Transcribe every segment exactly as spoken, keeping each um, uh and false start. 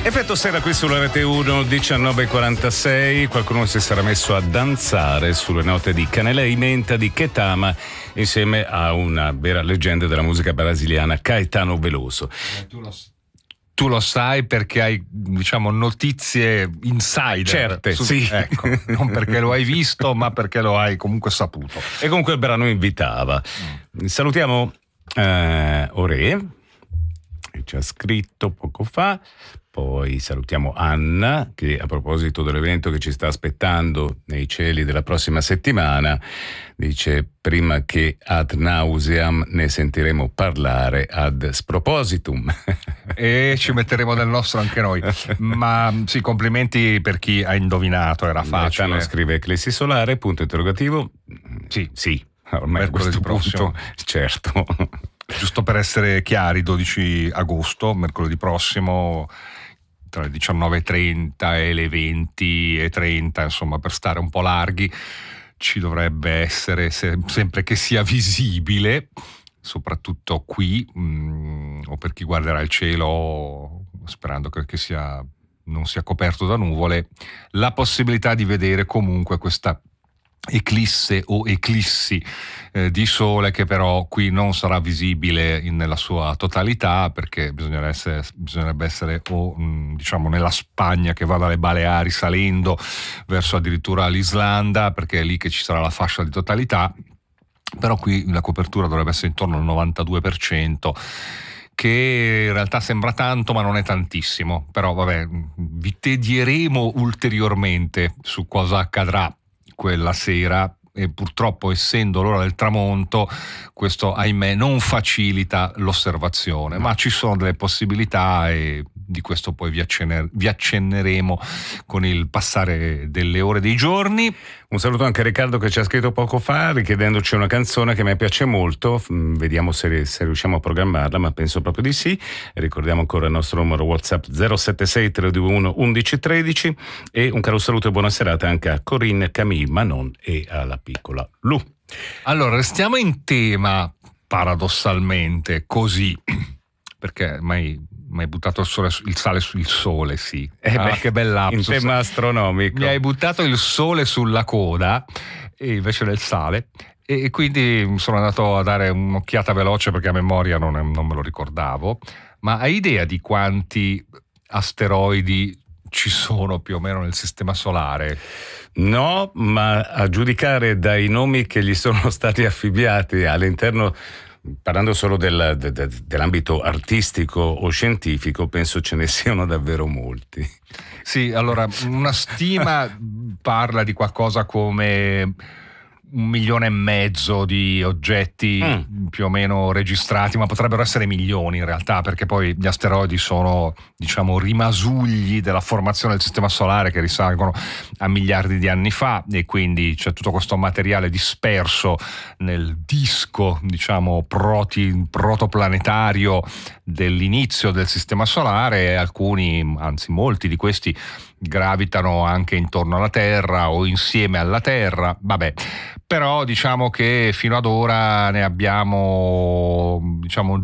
Effetto sera qui sulla Rete uno, diciannove e quarantasei. Qualcuno si sarà messo a danzare sulle note di Canela e Menta di Ketama insieme a una vera leggenda della musica brasiliana, Caetano Veloso. Eh, tu, lo, tu lo sai perché hai, diciamo, notizie insider. Certe, su, sì. Ecco, non perché lo hai visto, ma perché lo hai comunque saputo. E comunque il brano invitava. Mm. Salutiamo eh, Ore, che ci ha scritto poco fa. Poi salutiamo Anna, che a proposito dell'evento che ci sta aspettando nei cieli della prossima settimana, dice: prima che ad nauseam ne sentiremo parlare ad spropositum. E ci metteremo del nostro anche noi. Ma sì, complimenti per chi ha indovinato, era facile. Gaetano scrive Eclissi solare, punto interrogativo. Sì, sì, ormai a questo punto, prossimo. Certo. Giusto per essere chiari, dodici agosto, mercoledì prossimo, tra le diciannove e trenta e le venti e trenta, insomma, per stare un po' larghi, ci dovrebbe essere, se, sempre che sia visibile, soprattutto qui, mh, o per chi guarderà il cielo sperando che, che sia, non sia coperto da nuvole, la possibilità di vedere comunque questa eclisse o eclissi eh, di sole, che però qui non sarà visibile in, nella sua totalità, perché bisognerebbe essere, bisognerebbe essere o mh, diciamo nella Spagna, che va dalle Baleari salendo verso addirittura l'Islanda, perché è lì che ci sarà la fascia di totalità. Però qui la copertura dovrebbe essere intorno al novantadue per cento, che in realtà sembra tanto ma non è tantissimo. Però vabbè, vi tedieremo ulteriormente su cosa accadrà quella sera, e purtroppo, essendo l'ora del tramonto, questo ahimè non facilita l'osservazione, ma ci sono delle possibilità e di questo poi vi, accenner- vi accenneremo con il passare delle ore dei giorni. Un saluto anche a Riccardo, che ci ha scritto poco fa richiedendoci una canzone che a me piace molto. Vediamo se, se riusciamo a programmarla, ma penso proprio di sì. Ricordiamo ancora il nostro numero WhatsApp zero sette sei tre due uno uno uno uno tre, e un caro saluto e buona serata anche a Corinne, Camille, Manon e alla piccola Lu. Allora, restiamo in tema paradossalmente così, perché mai mi hai buttato il, sole, il sale sul sole, sì. Eh ah, beh, che bell'apsus. In tema astronomico. Mi hai buttato il sole sulla coda e invece del sale, e quindi sono andato a dare un'occhiata veloce perché a memoria non, non me lo ricordavo. Ma hai idea di quanti asteroidi ci sono più o meno nel sistema solare? No, ma a giudicare dai nomi che gli sono stati affibbiati all'interno, parlando solo del, de, de, dell'ambito artistico o scientifico, penso ce ne siano davvero molti. Sì, allora una stima parla di qualcosa come un milione e mezzo di oggetti mm. più o meno registrati, ma potrebbero essere milioni in realtà, perché poi gli asteroidi sono, diciamo, rimasugli della formazione del sistema solare che risalgono a miliardi di anni fa, e quindi c'è tutto questo materiale disperso nel disco, diciamo, proti, protoplanetario dell'inizio del sistema solare, e alcuni, anzi molti di questi gravitano anche intorno alla Terra o insieme alla Terra, vabbè. Però diciamo che fino ad ora ne abbiamo, diciamo,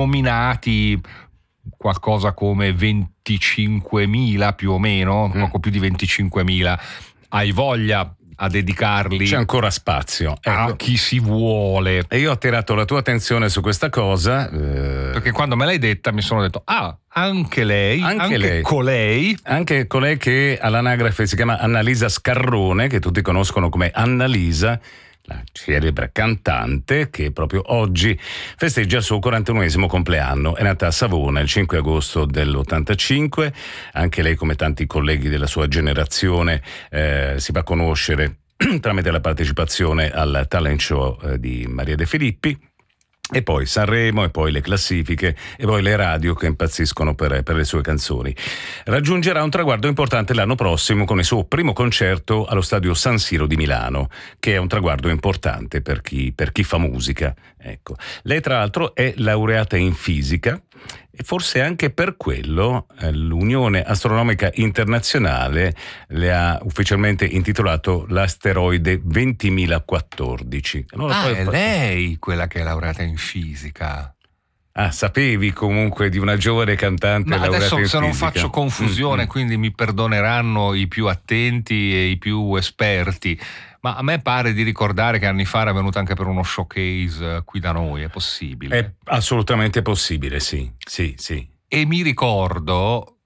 nominati qualcosa come venticinquemila più o meno, mm. poco più di venticinquemila. Hai voglia a dedicarli? C'è ancora spazio, ecco, a chi si vuole. E io ho attirato la tua attenzione su questa cosa eh... perché quando me l'hai detta mi sono detto: ah, anche lei, anche, anche lei. colei anche colei che all'anagrafe si chiama Annalisa Scarrone, che tutti conoscono come Annalisa, la celebre cantante che proprio oggi festeggia il suo quarantunesimo compleanno. È nata a Savona il cinque agosto dell'ottantacinque. Anche lei, come tanti colleghi della sua generazione, eh, si va a conoscere tramite la partecipazione al talent show eh, di Maria De Filippi. E poi Sanremo, e poi le classifiche, e poi le radio che impazziscono per, per le sue canzoni. Raggiungerà un traguardo importante l'anno prossimo con il suo primo concerto allo stadio San Siro di Milano, che è un traguardo importante per chi, per chi fa musica. Ecco. Lei tra l'altro è laureata in fisica, e forse anche per quello eh, l'Unione Astronomica Internazionale le ha ufficialmente intitolato l'asteroide ventimilaquattordici. Allora, ah, poi è fa... lei quella che è laureata in fisica. Ah, sapevi comunque di una giovane cantante Ma laureata adesso in se non fisica. faccio confusione, Mm-hmm. quindi mi perdoneranno i più attenti e i più esperti, ma a me pare di ricordare che anni fa era venuta anche per uno showcase qui da noi, è possibile? È assolutamente possibile, sì, sì, sì. E mi ricordo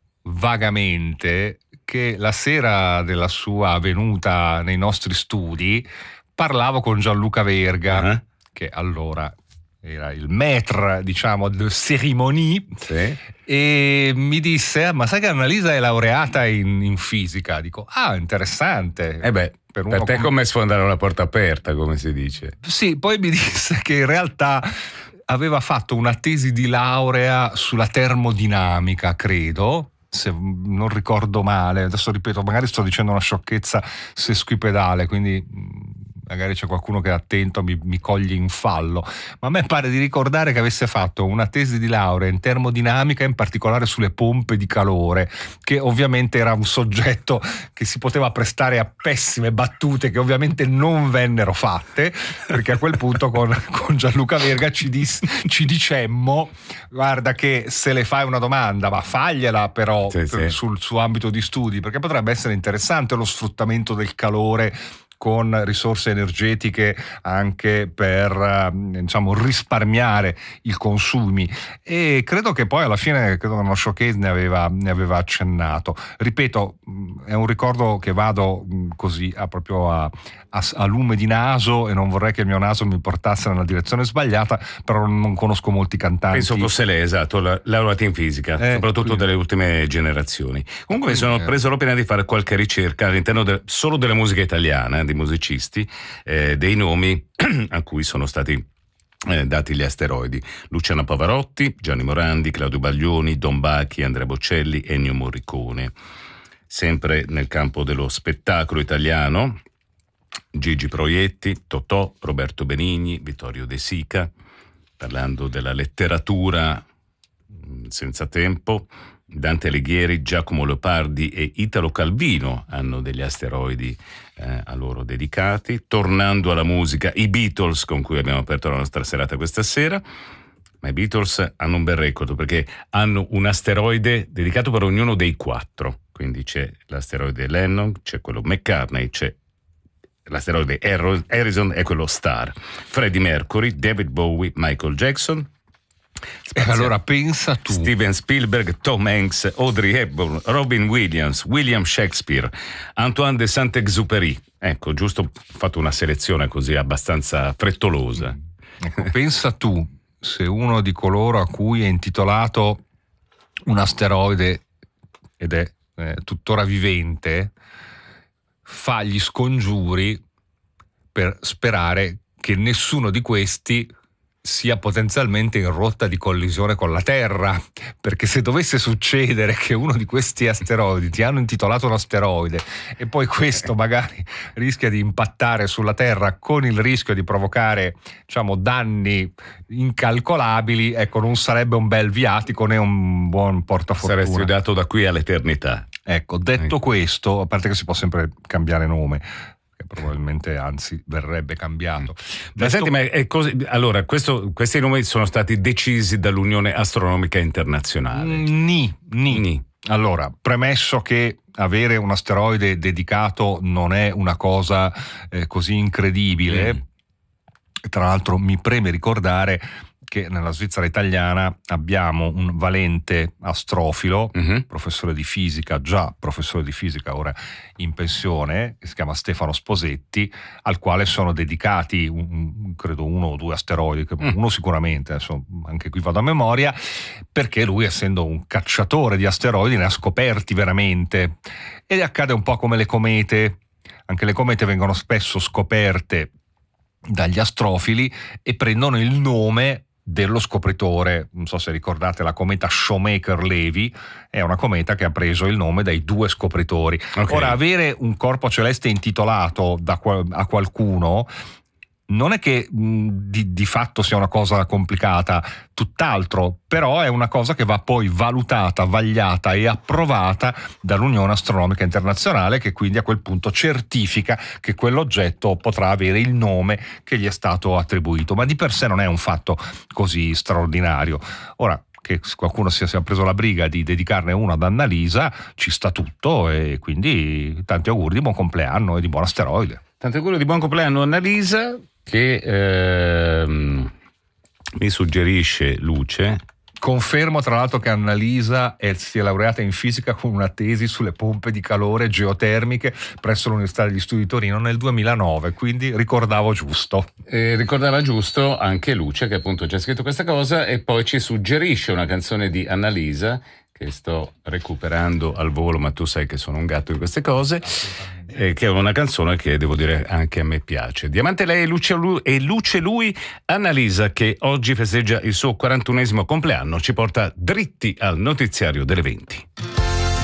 vagamente che la sera della sua venuta nei nostri studi parlavo con Gianluca Verga, Uh-huh. che allora era il maître, diciamo, de cérémonie, Sì. e mi disse: ma sai che Annalisa è laureata in, in fisica? Dico: ah, interessante. Eh beh, per, per te come... come sfondare una porta aperta, come si dice. Sì, poi mi disse che in realtà aveva fatto una tesi di laurea sulla termodinamica, credo, se non ricordo male. Adesso ripeto, magari sto dicendo una sciocchezza sesquipedale, quindi magari c'è qualcuno che è attento, mi, mi coglie in fallo, ma a me pare di ricordare che avesse fatto una tesi di laurea in termodinamica, in particolare sulle pompe di calore, che ovviamente era un soggetto che si poteva prestare a pessime battute che ovviamente non vennero fatte, perché a quel punto con, con Gianluca Verga ci, dis, ci dicemmo: guarda che se le fai una domanda, ma fagliela però sì, sì. sul suo ambito di studi, perché potrebbe essere interessante lo sfruttamento del calore con risorse energetiche anche per, diciamo, risparmiare i consumi, e credo che poi alla fine, credo che uno showcase ne aveva, ne aveva accennato. Ripeto, è un ricordo che vado così a proprio a, a, a lume di naso, e non vorrei che il mio naso mi portasse nella direzione sbagliata, però non conosco molti cantanti. Penso fosse lei, esatto, laureata in fisica, eh, soprattutto quindi... delle ultime generazioni. Comunque mi sono eh. preso l'opera di fare qualche ricerca all'interno de, solo della musica italiana, di musicisti, eh, dei nomi a cui sono stati eh, dati gli asteroidi: Luciano Pavarotti, Gianni Morandi, Claudio Baglioni, Don Bacchi, Andrea Bocelli, Ennio Morricone. Sempre nel campo dello spettacolo italiano, Gigi Proietti, Totò, Roberto Benigni, Vittorio De Sica. Parlando della letteratura, Senza Tempo, Dante Alighieri, Giacomo Leopardi e Italo Calvino hanno degli asteroidi eh, a loro dedicati. Tornando alla musica, i Beatles, con cui abbiamo aperto la nostra serata questa sera. Ma i Beatles hanno un bel record, perché hanno un asteroide dedicato per ognuno dei quattro. Quindi c'è l'asteroide Lennon, c'è quello McCartney, c'è l'asteroide Harrison e quello Starr. Freddie Mercury, David Bowie, Michael Jackson. E allora pensa tu. Steven Spielberg, Tom Hanks, Audrey Hepburn, Robin Williams, William Shakespeare, Antoine de Saint-Exupéry. Ecco, giusto, ho fatto una selezione così abbastanza frettolosa. Ecco, pensa tu se uno di coloro a cui è intitolato un asteroide ed è eh, tuttora vivente fa gli scongiuri per sperare che nessuno di questi sia potenzialmente in rotta di collisione con la Terra, perché se dovesse succedere che uno di questi asteroidi, ti hanno intitolato un asteroide e poi questo magari rischia di impattare sulla Terra con il rischio di provocare, diciamo, danni incalcolabili, ecco, non sarebbe un bel viatico né un buon portafortuna. Saresti dato da qui all'eternità. Ecco, detto questo, a parte che si può sempre cambiare nome, probabilmente anzi verrebbe cambiato. Ma senti, ma è così, allora questo, questi nomi sono stati decisi dall'Unione Astronomica Internazionale? Ni, ni. ni. Allora, premesso che avere un asteroide dedicato non è una cosa eh, così incredibile, mm. Tra l'altro mi preme ricordare che nella Svizzera italiana abbiamo un valente astrofilo, mm-hmm. professore di fisica, già professore di fisica, ora in pensione, che si chiama Stefano Sposetti, al quale sono dedicati un, un, credo uno o due asteroidi, mm. uno sicuramente, adesso anche qui vado a memoria, perché lui, essendo un cacciatore di asteroidi, ne ha scoperti veramente. E accade un po' come le comete, anche le comete vengono spesso scoperte dagli astrofili e prendono il nome dello scopritore. Non so se ricordate la cometa Shoemaker-Levy, è una cometa che ha preso il nome dai due scopritori. Okay. Ora, avere un corpo celeste intitolato da, a qualcuno non è che mh, di, di fatto sia una cosa complicata, tutt'altro, però è una cosa che va poi valutata, vagliata e approvata dall'Unione Astronomica Internazionale, che quindi a quel punto certifica che quell'oggetto potrà avere il nome che gli è stato attribuito, ma di per sé non è un fatto così straordinario. Ora, che qualcuno si sia preso la briga di dedicarne uno ad Annalisa, ci sta tutto, e quindi tanti auguri di buon compleanno e di buon asteroide. Tanti auguri di buon compleanno Annalisa, che ehm, mi suggerisce Luce. Confermo tra l'altro che Annalisa è, si è laureata in fisica con una tesi sulle pompe di calore geotermiche presso l'Università degli Studi di Torino nel duemilanove, quindi ricordavo giusto. Eh, ricordava giusto anche Luce, che appunto ci ha scritto questa cosa, e poi ci suggerisce una canzone di Annalisa che sto recuperando al volo, ma tu sai che sono un gatto di queste cose, eh, che è una canzone che devo dire anche a me piace. Diamante lei e luce lui, e luce lui. Annalisa, che oggi festeggia il suo quarantunesimo compleanno, ci porta dritti al notiziario delle venti.